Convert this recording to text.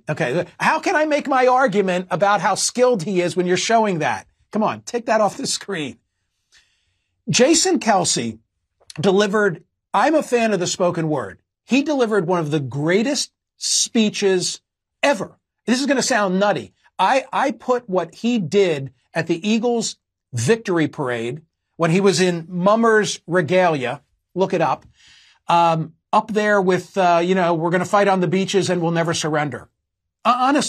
Okay. How can I make my argument about how skilled he is when you're showing that? Come on, take that off the screen. Jason Kelce delivered, I'm a fan of the spoken word. He delivered one of the greatest speeches ever. This is going to sound nutty. I put what he did at the Eagles victory parade when he was in Mummer's regalia, look it up there with, we're going to fight on the beaches and we'll never surrender. Honestly.